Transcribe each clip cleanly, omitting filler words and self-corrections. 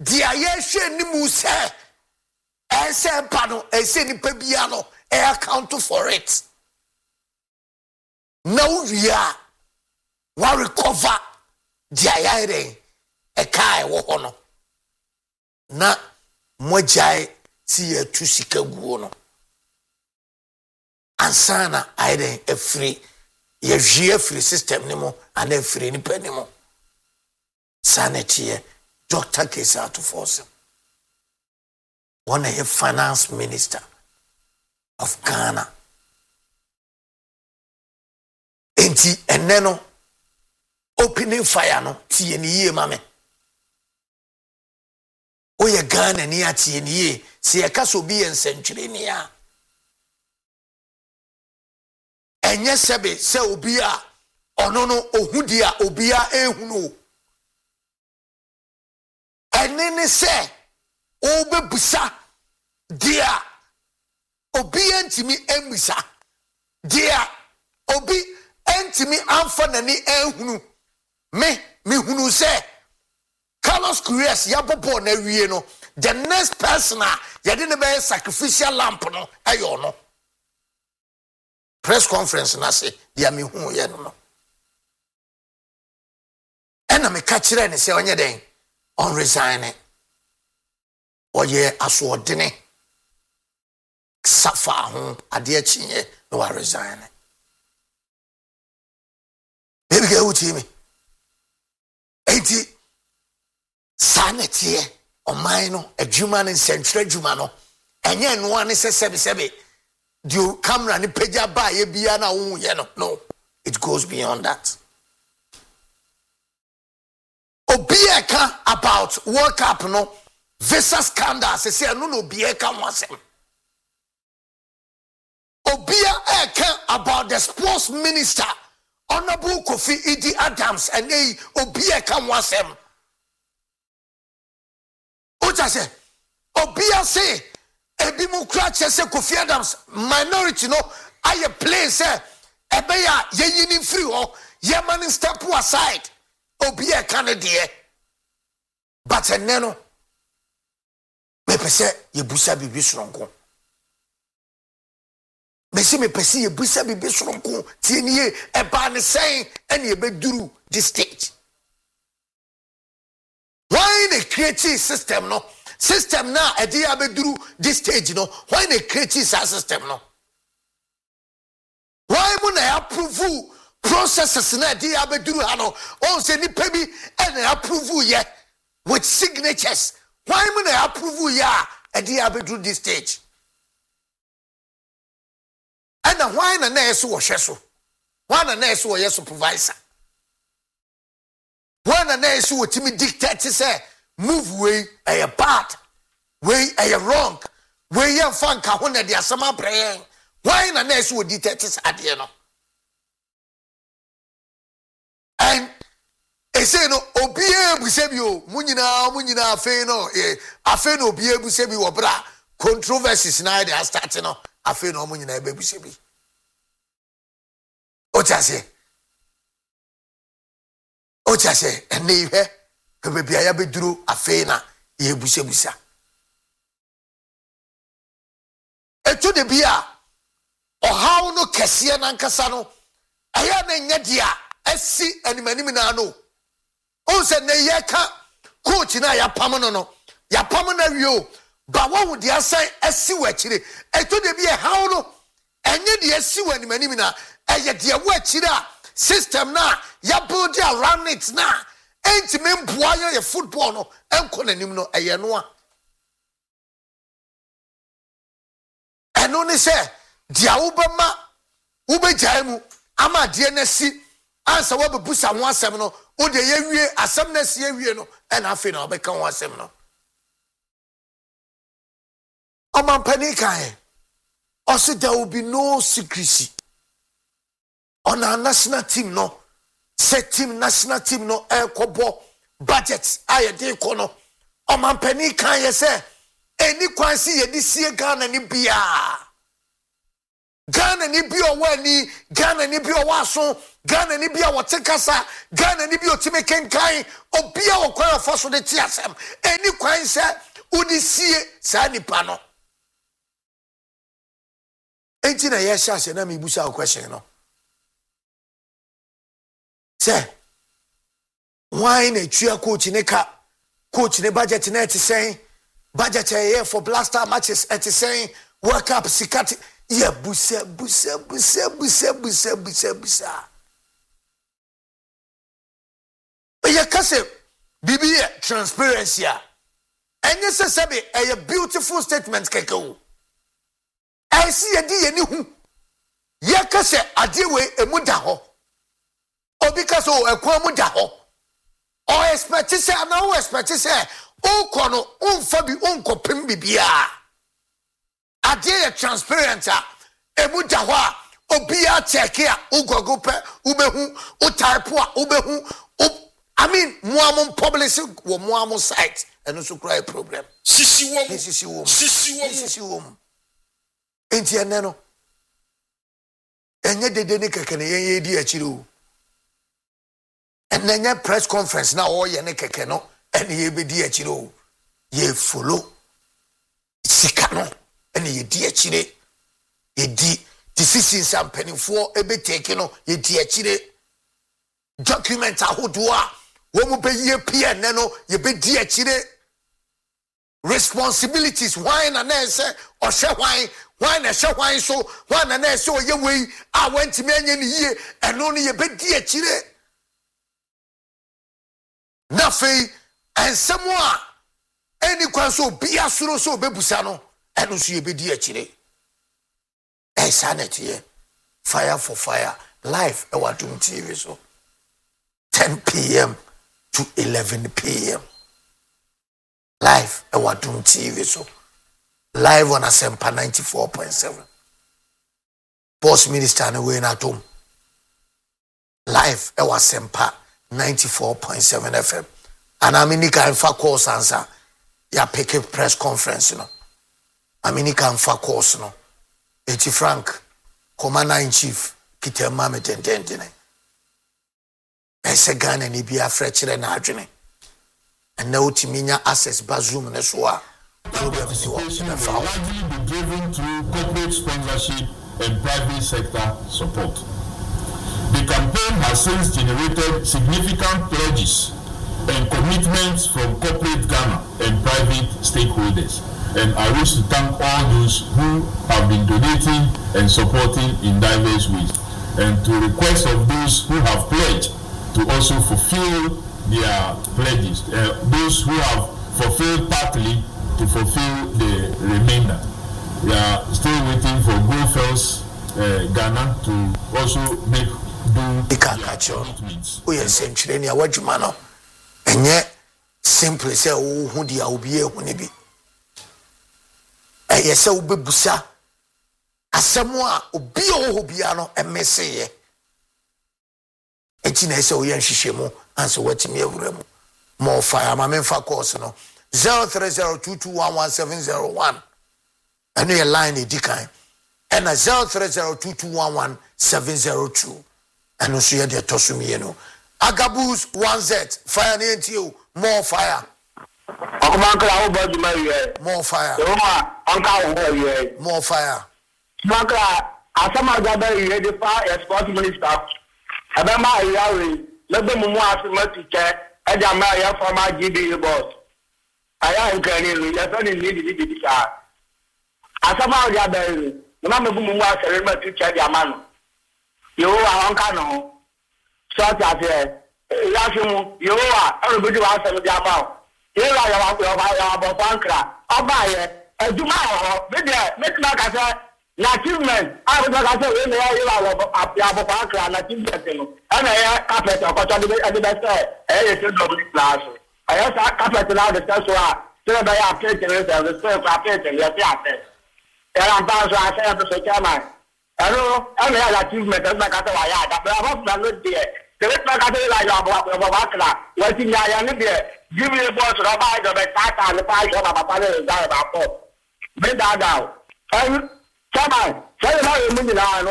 dia ye hwe ni mu se ese pa no ese nipa bia no account for it no wia wa recover dia ya ren e kai wo ho no na mogyae si ya tu sika guo no ansana aiden afri ye hwie free system ni mo ana afri ni pani mo sanity Dr. Kesa to force one a finance minister of Ghana enti eneno opening fire no tie ni ye mame oye Ghana ni atie ni ye se yakaso bi ensentwere ni ya enye sebe se obi a ono no ohudi a obi a ehunu enene se obebusa dia obi entimi embusa dia obi entimi amfa nani ehunu me hunu se Carlos Queiroz yabobo na wie no the next person yade ne be sacrificial lamp no ayo no press conference na say dia me hu ye no ena me ka kire ne se onye den on resign oye asodene safa ho ade chinye no wa resign baby get uti me enti sanity o mine no adwuma ne central adwuma no enye no ane se sebe do camera ni peja ba ye bia na wo ye no it goes beyond that obia ka about World Cup no visa scandal say no obia ka wasem obia ka about the sports minister Honorable Kofi Idi Adams and obia ka wasem oja say obia say ebi mu kra chese Kofi Adams minority no aye place ebe ya ye yini free ho ye man step aside obi e kan de but eneno me pese ye busa bibi soronko me se me pese ye busa bibi soronko tie ni e ba ne sen ene e beduru this stage why the creative system no system na e dey abeduru this stage no why the creative system no why mo na approve processes na dey abeduru ha no on say nipa bi e na approve ye with signatures why mo na approve ya e dey abeduru this stage and why na eso wo hweso why na eso wo yes supervisor why na eso wo timi dictate say move way a bad way a wrong way ya fanka ho na dia sama prayer why na eso wo dictate ade no and e say no obie busebi o munyina afen no obie busebi wo bra controversies na dey start no afen no munyina e busebi o chase ene ihe bebia ya beduru afen na ye busebusa eto de bia ohaw no kese na nkasa no aya na nya dia asi animanim na no o se ne ye ka coach na ya pam no ya pam na wi o ba wo de asan asi wachire eto de bia haw no enye de asi wanimanim na eye de wachire a system na ya build around it na enti memboa ye football no enko nanim no eye no a eno ne se dia ubema ubegyae mu ama de na si ansa wa bebusa ho asem no o de ye wie asem na si ye wie no e na afi na obeka ho asem no o man panic also there will be no secrecy on our national team no set team national team no kobo budget aye de ko no o man panic ye say eni kwansi ye di sie Ghana ni bia Ghana ni bi o wani Ghana ni bi o waso Ghana ni bia wote kasa Ghana ni bia otime kenkan obia wokwan afo so de ti asem eni kwan se udi sie sa nipa no enti na ye sha se na me busa question no say why na tua coach ne ka coach ne budget na eti sen budget here for blaster matches eti sen World Cup sikati yeah busa ya kase bibi transparency enye sebe a beautiful statement keke o I see a di eni hu ya kase ade we emu da ho obi kase o ekwa mu da ho o expect say na o expect say o kono unfa bi unkopem bibia ade transparent emu da ho a obi a check a ugogo pe ubehu o type a ubehu I mean muamon publish wo muamon site and also cry problem sisi wom enti ene no enye dede ne keke ne yen di akire o enye press conference na o ye ne keke no ene ye be di akire o ye follow sika no ene ye di akire ye di decisions and penifo ebe take no ye di akire document ahodo a wo mu be ye pn no ye be di akire responsibilities why na na say o hwe why na hwe why so why na na say o ye wei a wanti me anya ni ye eno no ye be di akire na fei ensemo a eni kwan so bia suro so bebusa no eno so ye be di akire sanity ye fire for fire live e wa dum TV so 10 p.m. to 11 p.m. Live at Wadum TV so live on Asempa 94.7. Boss Minister and Wayne at home. Live at Asempa 94.7 FM. And Aminika and fa course answer. Ya pick a press conference, you know. Aminika and fa course, no. Eti Frank, Commander in Chief, Kite Mame Tententine. Ese Ghana ni bia frechire na adwene and now timinya access bazum ne so a problem si wo na fa largely be driven through corporate sponsorship and private sector support. The campaign has since generated significant pledges and commitments from corporate Ghana and private stakeholders, and I wish to thank all those who have been donating and supporting in diverse ways, and to request of those who have pledged to also fulfill their pledges. Those who have fulfilled partly to fulfill the remainder. We are still waiting for GoFirst Ghana to also make do commitments. We are saying Chilenia Wajumano and yet simply say who dia ubie hunibi. And yes, so bebusa asamwa ubio hubiano and messay. Etina ese o yan hihwemu anso watimi awuramu more fire ma memfa course no 0302211701 eno ye line edikan and 0302211702 eno so ye de tosumi no Agabus 1Z fire na ntio more fire Okumankla wo body ma ye more fire Roma onka wo ye more fire Mankla asama gaba ye de fa export minister Abema yawe lebe mumu asimati che ejama ya former GDA boss aya nkani ru ya so ni di ka asama ya bere na me bu mumu asere ma tu che dia manu yo wa onka no so ta se ya fimu yo wa erubuju wa asere dia ma ye la ya wa bo pankra oba ye ejuma ho be de make na ka se na achievement I was like we na ya abo pankra na achievement no ana ya carpet okocho de be say ye double class aya sa carpet na de so a so be ya plate le the so carpet le ya ate era ba so a say so chairman ano ana ya achievement na ka ta wa ya da ba na no de the way na ka ta la ya abo pankra we ti ya ni de give me boss ro ba do be tata ni pa yo ba le da ba po be da da chairman say na you mean na no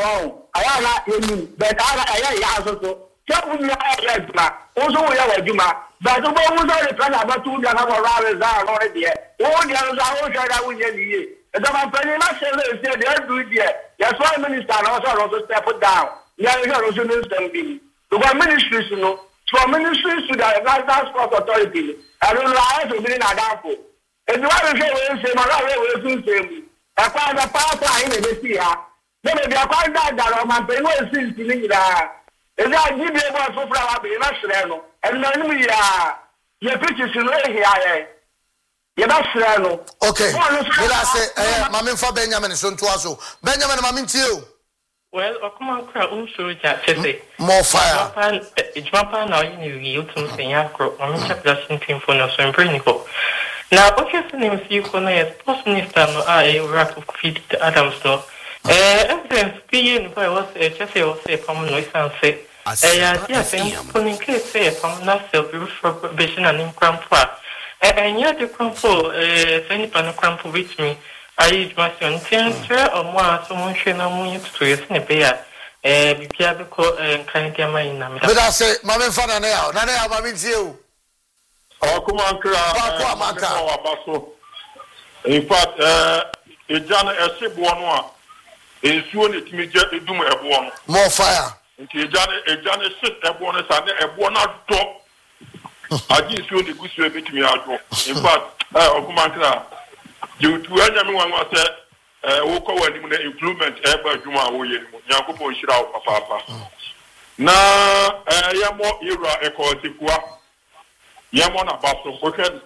ayala yenu but ayaya so Juma, also we are Juma, but the one who's already planned about 2 years already. All the others are all sure that we get here. And the company must say they are doing here. That's why minister also step down. Yeah, you are also minister. The one ministries, from ministries to the National Sports Authority, I don't know how to be in a downfall. And you want to say, my will soon say, I find a power in the sea. Then they are quite that my pain was since to and I give you one for flower be national, and then we are your pictures in here. You're national. Okay. Let us say, Mammy for Benjamin, son to us. Benjamin, Mammy, to you. Well, come on, crowd, also, Jackie. More fire. It's my pan now, you to say, I'm just team for no so bring now, what's the name of you for a post minister? I rack of feed the Adams store. Evidence being by was a Jesse or say, from noise and say. Yes, I'm putting case say from Nassau probation and in Crampa. And yet the crumple, any pan crumple with me. I eat my son, 10 or more, someone should know me to a snipper. Be Piabico and Canadian in Namida. But I say, Mamma Fana now, Nana, I mean you. Oh, come on, in fact, a Jana Esibuano is soon it me just do my more fire. Nti ejane sit ebona sa na ebona do agi so de gusu ebetimi ado in fact okumankra you to anya me wan say wo ko wani mu na improvement eba adwuma wo ye mu Yakobon hira wo papa na yemo ira ekotikwa yemo na baso okay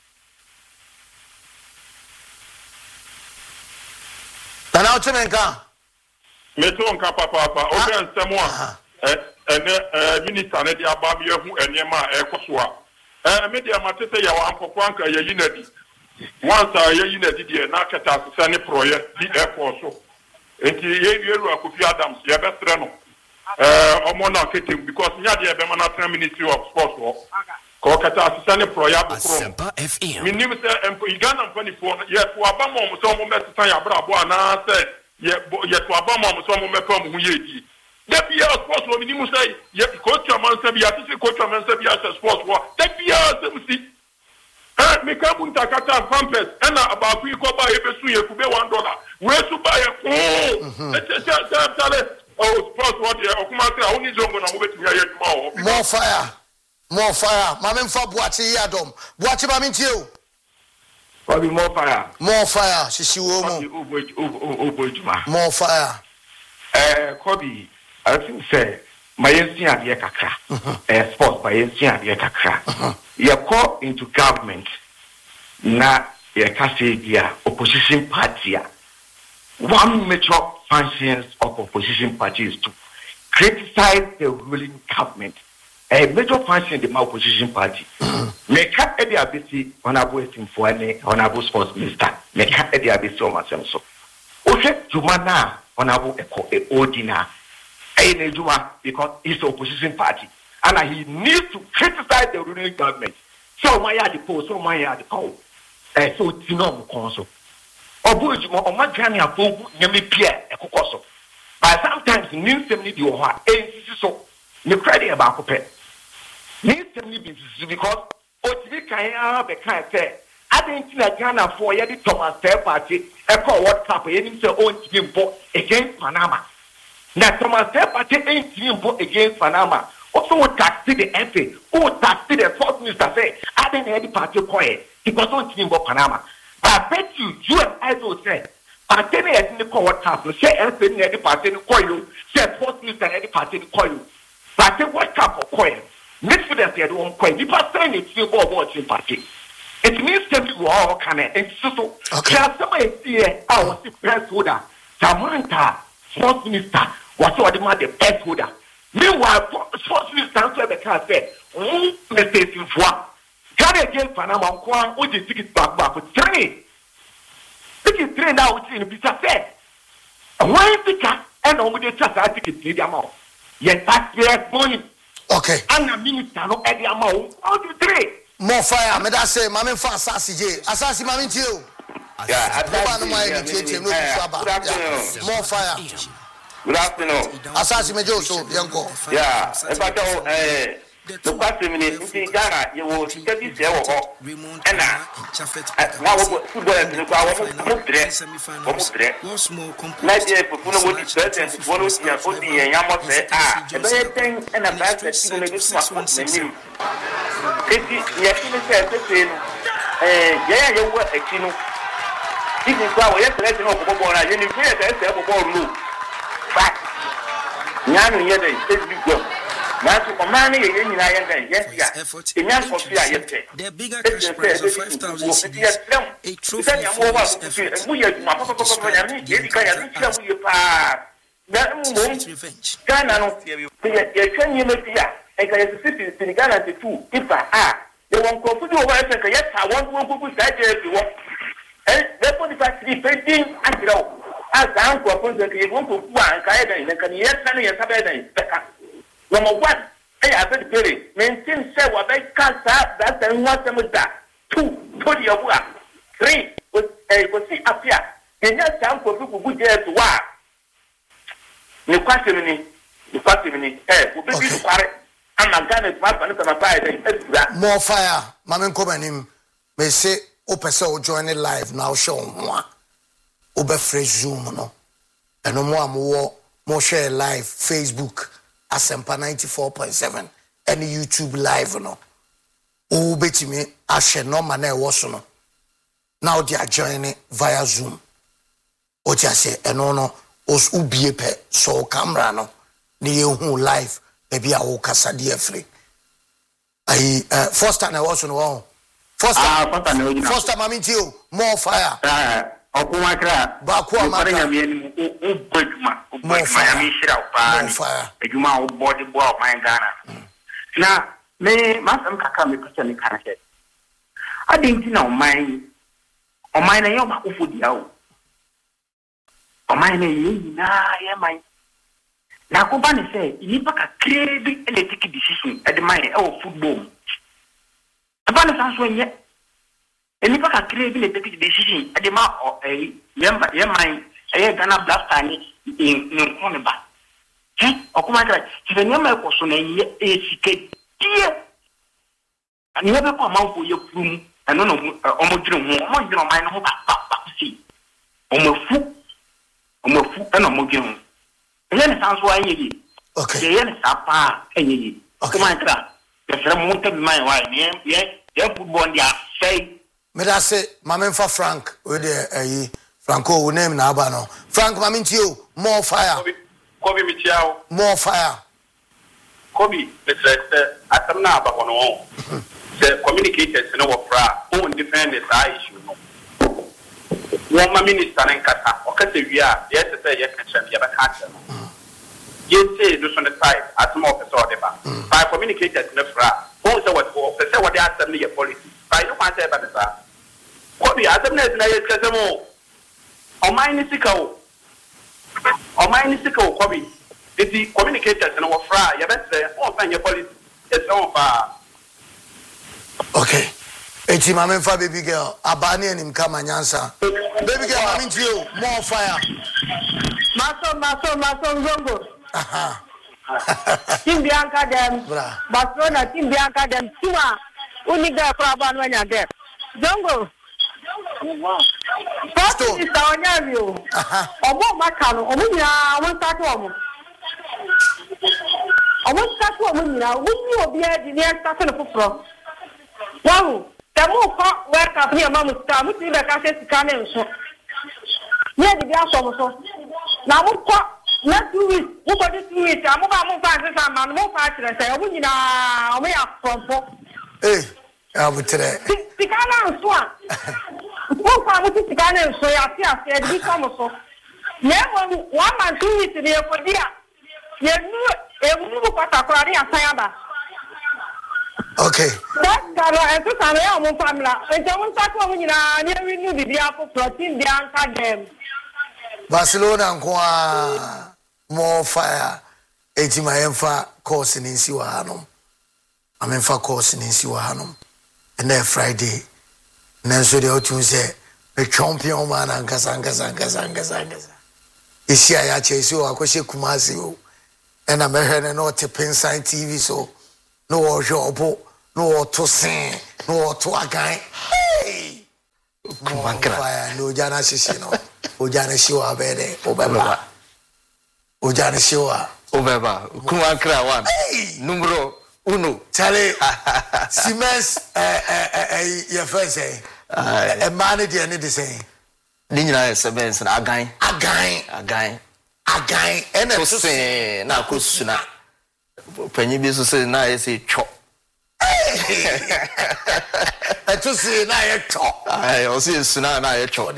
Tana otemenka Meto nka papa obe nsemo a minister na dia ba bi ehu enema ekoso a media matete ya wa ankokwa nka ya yinadi once ya yinadi die na keta se ne project di airport so enti yeru Kofi Adams ya bestre no omo na ketem because nya dia be mana Ministry of Sports wo ko keta se ne project ko minim se Ghana mpanifo ye to abamo mo so mo mesetan ya bra bo ana se ye to abamo so mo mepa mo yedi da bia sports wo minimu say ye coach man say bia tisi coach man say bia sports wo da bia semsi me ka bunta kata pampers na abaku ko ba ye besu ye kube $1 we su ba ye sports wo de okuma say oni zongo na mo betumi ya djuma wo more fire mama mfa boache yadom boache ba mintie Probably more fire. Shishi womo. More fire. Kobe, I think say my NCA kakra. Sports by NCA kakra. You call into government. Na you can say the opposition party. One major functions of opposition party is to criticize the ruling government. A major function in the opposition party. Meka edi abisi honorable for any honorable sports minister. Meka edi abisi o masemso. Oche juma na honorable Odina. Ene juma because he's the opposition party and he needs to criticize the ruling government. So my yard the post, so my yard the call. So tino mkonso. Obu juma o magani afogu nyame pia ekokoso. But sometimes news them need your heart. So you credit about cope. Needs them need because Otibi kan be kan say Argentina Ghana for ye the Thomas Fair party e call World Cup ye nim say on team mpo against Panama. Na Thomas Fair party ain't team mpo against Panama. Also tax the FA, tax the fourth minister say I didn't the party coin because on team mpo Panama. I bet you and I will say party na ye the World Cup say FA na the party coin say fourth minister na the party coin. Party World Cup coin. Next for the third one, quite. The person is still watching party. It means that you all can and so. Somebody here, I was the press holder. Samantha, sports minister, was what the press holder. Meanwhile, sports minister answered the car said, message in for. Can again Panama, what the ticket back with 3. Ticket 3 now, which in the pizza said. Why is the cat and only the just ticket to the amount? Yet that's money. Okay. Anna minister no edi amount. How do you trade? More fire. Me that say, mama fa asasi je. Asasi mama tio. Yeah, more fire. Good afternoon. Asasi mejo so yanko. Yeah, the question is Ghana, you will study there or and now football and the power of Night year for Puno would be certain to follow the 40 and Yammer say, a better thing and a bad that you may just must want to him. Yes, said the same. Yeah, you were a kino. This is why we have to let you know for I didn't hear that for fact. Nyan yet a big now, Omani, yes, in Yan Kosia, yes, the bigger cash prize of 5,000 CDs, a trophy for this we are revenge. Ghana, you may be a city in Ghana to 2. If they won't go to the West, yes, I want to go to that everyone. And therefore, if I see painting, I know. As uncle, you want to go and can yes, and yes, I Number one, I have a very maintain say what I can't have that and what them with that. 2, to your work. 3, was see up here. The next time for people who dare to work. The question, will be quiet. I'm not going to fire. More fire, Mamma Comanim may say, Open so join it live now, show one. Ober fresh Zoom, no. And no more share live, Facebook. Asempa 94.7 and YouTube live no. O betimi ahye no ma na ewo so no. Now they are joining via Zoom. O ti ase eno no os ubie pe so camera no. Ne yehu live e bia wo kasa de afre. Ai first time I was no. First time mami ti o more fire. Okumakra Bakwa makra mi ubeduma mi shira upani ejuma ubodi bo my Ghana na me masam kaka me pese me kana he adinti na o man na yo ba ofodi awo o man na yi na ye man na ko ba ne say nipa ka create electric decision at the man e football aba na sanso enye enipa ka create le take decision e de ma yemba yeman e Ghana blaster ni in nkone ba okuma kra ti nyama e koso na ye sike tie ani be ko amanfo ye furu eno no omodwire ho omodwire man no ho ba si omofu eno omodwire ho ye ne sanso anye yi okay ye ne sapa anye yi okuma kra ye fere mo tabi man wa ye football dia say me da say Mamemfa Frank we dey Franco we name na aba no Frank mamintio more fire Kobe Michiao more fire Kobe let's atam na aba no the communicators no wofra who defend this issue no one ma minister na nkata o kase wia yes say ye kan ye ba ka tell ye say do so the side atam officer or deba by communicators no fra who say what they atam your policy by no matter about that Kobe atam na ye kase mo o mine sika Kobe the communicators no wofra ye be say o fan your policy it's on fa okay eti Mamemfa baby girl abani enim kama nyansa baby girl mamintio more fire maso zongo Team Bianca dem Barcelona Team Bianca dem tuma uniga praba no anya dem zongo First is Onyamio. Omo makano, omo nyina, omo start omo. Omo start omo nyina, omo obi e di near start no foforo. Wow, temo ko work up here mamu sta, mu ti be ka se sika na nso. Ne di bia so mo so. Na mo ko na 2 weeks, mo ko di 2 weeks, amu ba mo fa se sa ma mo fa kire se, omo nyina, omo ya frompo. Abutere. Sika na nso a. Mo fa mo ti sika na nso ya ti ase e di so mo so. Ne mo 1 man 2 weeks ni e ko dia. Ye nu e mu ko patakora ni asan aba. Okay. That garo e to sa ya mo famla. E je mo ta ko mo nyina ni wi nu bibia ko protein Bianca dem. Barcelona nkoa more fire. Eti Mamemfa course ni nsi wa hanom. Mamemfa course ni nsi wa hanom. And then Friday, Nanso de Otun say the champion man and Kasa. Isia ya chesi o akɔhye Kumasi o. Ɛna mehwɛ ne no te Pensan TV so. No wo hwɛ obo, no wo to sen, no wo to agan. Hey! Kumankra. No jana shishi no. O jana shiwa bede, obeba. O jana shiwa. Obeba. Kumankra one. Hey! Numero 1. Charlie, Siemens, your friend say, a man at the end of the same. Nina Siemens and Again, and a say, now Kusuna. Penny business say, now I say, chop. I to say, now I chop. I also see Suna, now I chop.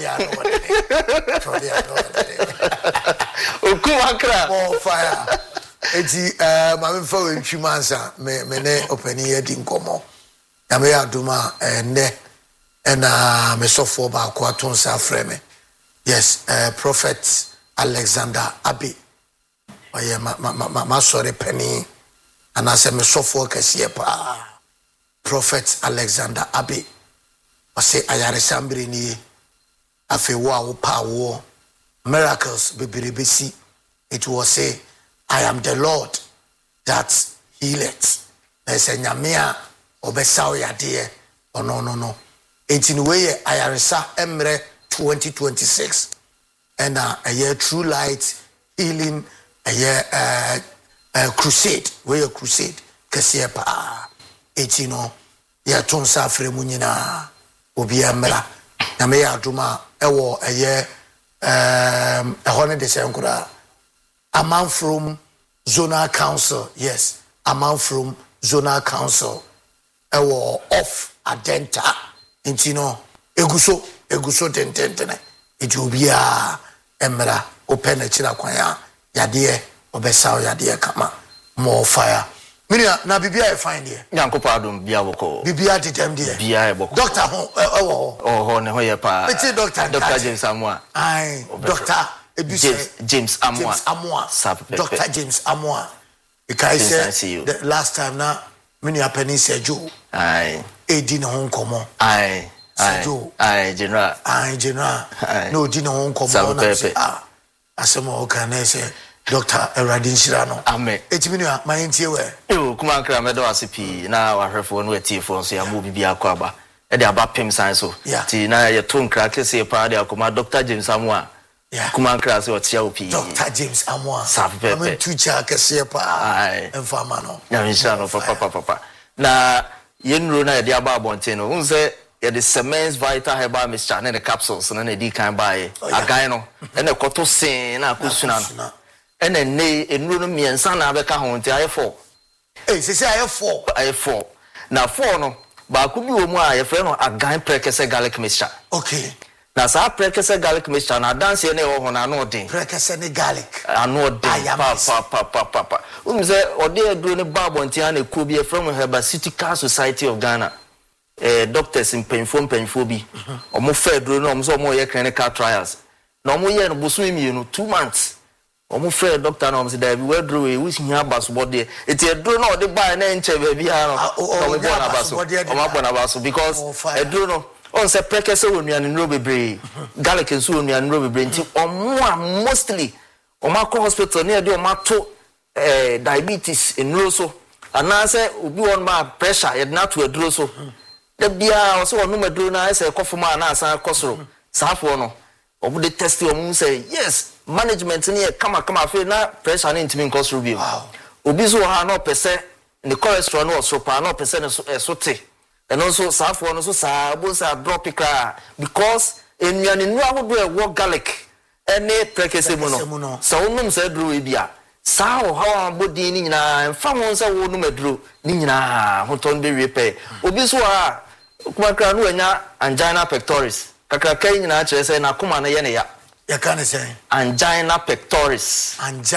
Kumakra, more fire. Eti mame fa we ntwimansa me ne opani edi nkomo ya me aduma ne na me sofo ba ko atonsa freme yes prophet Alexander Abi oye ma sorry penny and ase me sofo kase pa prophet Alexander Abi ose ayare sambiri ni afi wo pa wo miracles bebiribesi it was say I am the Lord that healeth. There's a nyamia obesa oyade oh no. 18 way ayaresa emre 2026 and a year True Light Healing a year crusade we a crusade kase pa 18 no ya tonsa afre mu nyina obi emra na me aduma ewo a year ehone de senkura a man from zonal council, yes. A man from zonal council. Ewo off adenta. Intino eguso tentene. It will be a emra open a chila kwaya. Yadie obesao yadie kama more fire. Minia na bibia e find here. Nyanko pardon bia boko. Bibia di dem there. Bia e boko. Doctor ho ne ho ye pa. Eti Doctor James Amwa. Aye, Doctor James Amwa. Dr. James Amwa. Because the last time now, many happening said Joe. Aye. Didn't home come on. Aye. General. No, didn't home come on. As some more can I say, Dr. Eradin Shirano. Amen. 8 minutes, my entire way. You come on, Cramedo ACP. Now I have one with T4, so I move Bia Quaba. And they are about Pim Science. Yeah. Tina, your tongue crackers, say, Party, I'll come out Dr. James Amwa. Yeah, Kumankra so TLP. Dr. James Amwa. I'm a teacher kase pa. Ai. Enfama no. Na insha no papa. Na yenro na de aba abonten no. Unse ye the Siemens Vital Herbal Mixture na the capsules na di kan bae. Agan no. E na koto sen na akusuna no. E na ne enro no miensa na abeka ho nti aye 4. Eh, se aye 4. Aye 4. Na 4 no. Ba ku bi wo mu a ye frɛ no agan prekese garlic mixture. Okay. Na sa prekese garlic mixture na dance ye na ho na no den prekese ne garlic ano den pa umze ode aduro ne babonti ana ko bi e from Herbal Society of Ghana doctors in painful bi omo fa aduro no omo so omo ye clinical trials na omo ye no boso emienu 2 months omo fa doctor na omo say da bi we aduro we which hia baso body eti aduro na ode ba na enche ba bi ha no omo bo na baso omo bo na baso because aduro no on se prekese onuan nro bebre garlic nso onuan nro bebre nti omo mostly omo akọ hospital na de omo to diabetes nro so ana se obi won ma pressure ye na to aduro so da bia o se wonu maduro na se kofoma na asan kosoro safo no omo de test omo say yes management ni e kama afi na pressure na ntimi nkosoro bi obi so ha na opese the cholesterol no so pa na opese ne so te. And also, Safo no so sa drop ikra because enuane nu ahodo e wo garlic ene prekese mu no sa onum sa duro e bia sa ho ha bodi ni nyina mfa ho sa wo num aduro ni nyina ho ton be repair obi so a kuma kra no anya angina pectoris kakra kai nyina kire se na kuma na ye ne ya can say angina pectoris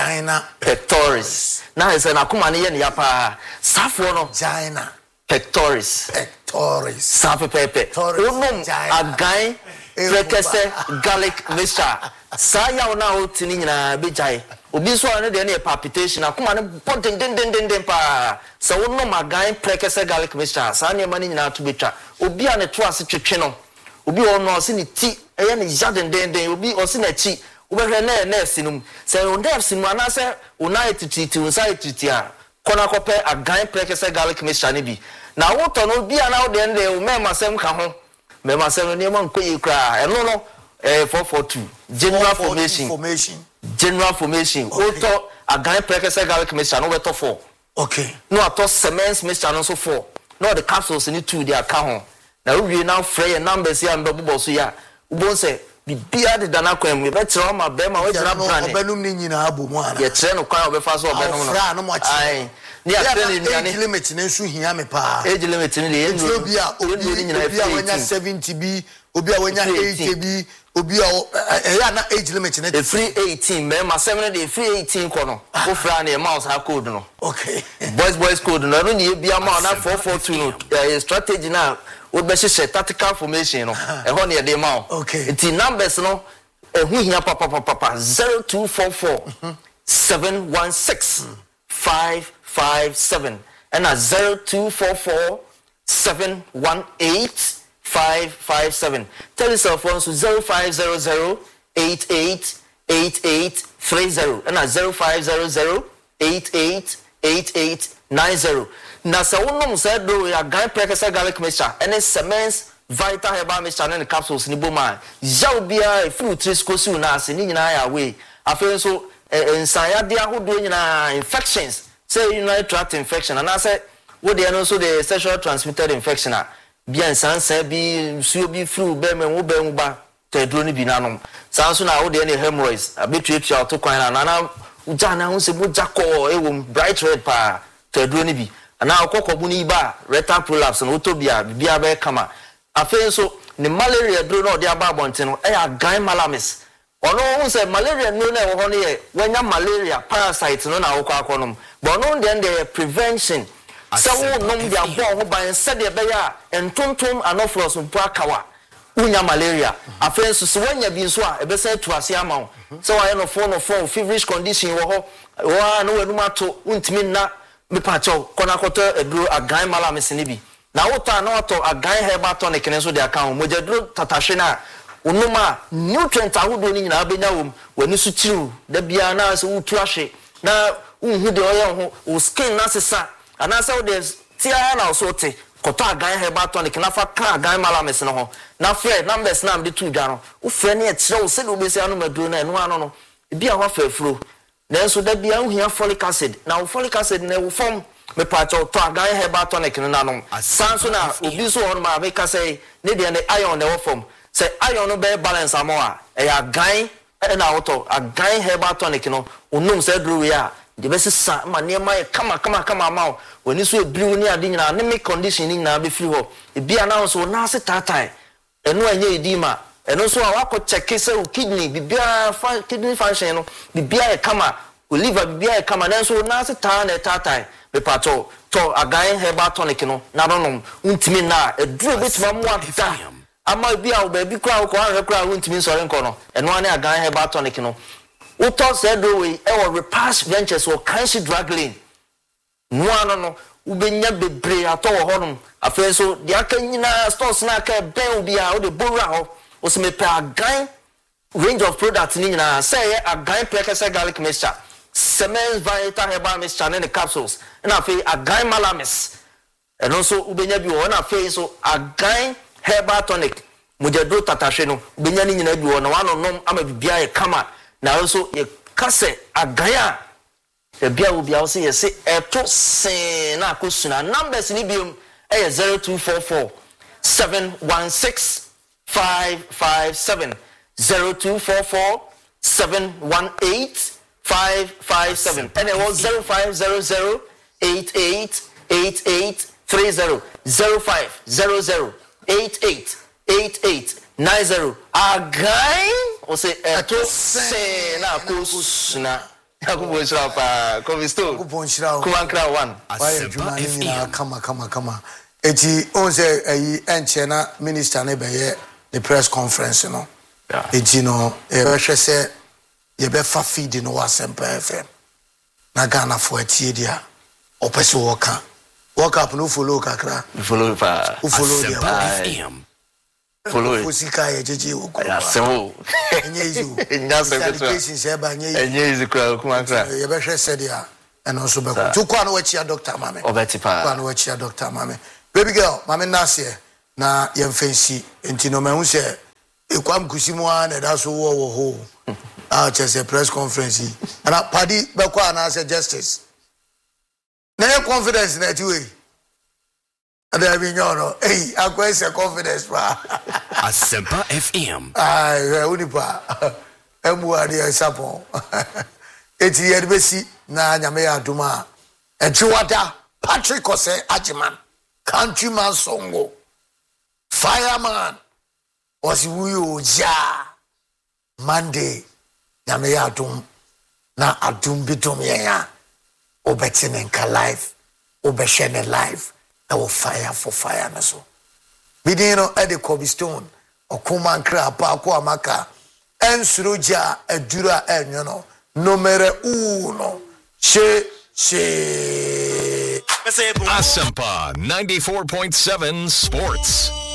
na se na kuma na ye ne ya pa Safo no angina pectoris sape pepe unum agan prekese garlic mixture saya ona otini nyina bejai obi so ane de na palpitation akoma ne ponten den pa sa unum agan prekese garlic mixture sa ne mani nyina to betwa obi ane to ase twetwe no obi ono ose ne ti eye ne jaden den obi ose na chi ubehwe na nurse num se nurse num anase una tititi unsa tititi a kona kope agan prekese garlic mixture ne bi na woto no bia na wo de nde o mema sem ka ho mema sem ne ma nkoyi kra eno no 442 general formation woto agan prekese garlic mixture no beto 4 okay no ato cement mixture no so 4 no the capsules ni 2 dey aka ho na we now free numbers ya mbebo so ya ubon se bibia de dana kwam me betre ma be ma we jira brand obenum ni nyina abomu ana ye tre no kwan obefa so obenum no fra no mo ai ni atreni ni ani limit ne nsu hia me pa age limit ni le no obi a wanya 70 bi obi a wanya 80 bi obi a ya na age limit ne free 18 me ma 7 dey free 18 kono wo fra na mouse ha code no okay boys code no no ni bia ma na 442 no strategy na we be share tactical formation no e ho na dey ma okay the numbers no hu hia papa 0244 716 557 and 0244 718 557. Tell yourself once 0500 888830 and 0500 888890. Na sa wonom sa do ya gan prekesa garlic mixture and cements vital herbal mixture and capsules ni boma yaw bia fruit triskosu na ase ni nyina ya we afen so ensaya de ahodo nyina infections say urinary tract infection and I say wo de no so the sexual transmitted infection bien sansa bi suo bi flu be me wo be ba tedro ni bi nanom sanso na wo de ne hemorrhoids abetuatua to kwan na ujana ho se mujako ewom bright red pa tedro ni bi na akokko ni ba rectal prolapse no otobia bibia be kama afen so ni malaria dro no de aba abonte no e agan malamis ono hu se malaria no na wo ho ne ye wanya malaria parasite no na akokko akonom but no de prevention so nom dia bo ho ban se de be ya entontom anofros mpo akawa unya malaria afen so wanya bi nso a ebe se to ase ama wo so wa no phone feverish condition wo ho wa no wenu mato untimi na me pacho kona koto eduro agan malamis ni bi na wota na wato agan herbal tonic ne so de account mojaduro tatahwe na onuma nutrient ahodo ni nyina abenya wom wani su chiru da bia na so utu ahwe na unhu de oye ho skin na sesa ana so de tia na so te koto agan herbal tonic na fa ka agan malamis no ho na fred numbers na am de tu dwa no wo fre ne e kire wo se de obesi anu maduro na eno ano no bia ho afafuro nanso da bia ohia folic acid na folic acid na wo form me pacho to agan herbal tonic no nanom sanso na obi so on ma be ka say ne de iron na wo form say iron no be balance amoa e agan na woto agan herbal tonic no onum say duru we a de be sesa ma ne ma kama ma woni so ebriu ni ade nyina ne me condition ni nyina be free ho e bia na so na se tatai eno anye edima eno so a wako check say o kidney bibia kidney function no bibia e kama o liver bibia e kama na so na se ta na tatai be pato to agan herbal tonic no na no untimi na eduro betima mo ada ama bia o ba bi kwa ko anwe kwa untimi sore nko no eno ane agan herbal tonic no uto said we e wo repass ventures or cancer drug lane no no ubenya bebre ato wo honum afen so de aka nyina stores na aka ben bia o de bora ho o se me pa agan range of products ni nyina say agan prekese garlic mixture cement vital herbal mixture and the capsules na afen agan malamis and also ubenya bi wo na afen so agan herbal tonic mujadro tatahwe no ubenya ni nyina bi wo na wano nom ama bibia e kama na also ye kase agaya e bia obi a say yes eto sen na akosuna numbers ni biom e 0244 716 557 0244 718 557 and it was 0500 888830 0500 888890 agai o se eto se na kusuna akubo shira pa kovisto akubo shira kuankra 1 asempa fm kama eti on se ayi enche na minister na beye the press conference no eti no e be hwe se ye be fa feed no asempa fm na Ghana fo atie dia opese woka up no follow kakra follow pa follow dia FM follow Fosika ye jeje wo ko. Ya sewo. Enye izu. Enya se beto. Education se ba nye. Enye izu kra kuma kra. Ye be hwe said ya. Eno so be ko. Tu kwa no wachi Dr. Mame. Obeti pa. Kwa no wachi Dr. Mame. Baby girl, Mame Nase na ye mfensi. Enti no mehu se ekwam kusimu an da so wo ho. Chese press conference. And party be kwa na say justice. Na your confidence na ti we. Ada bi nyoro. Hey, akwa say confidence pa. Asempa FM. Ai, unipa. Emu ade sapon. Eti ye besi na nyame ya aduma. Echiwada Patrick Ose Ajiman. Countryman songo. Fireman. Osiwuyo ja. Monday. Nyame ya adum. Na adum bitum ya. Obetine nka life. Obeshene life. I will fire for fire na so. Bidino ede Cobblestone. Okuma nkra pa kwa maka. Ensuroja edura enyono. Numero 1. She. Asempa 94.7 Sports.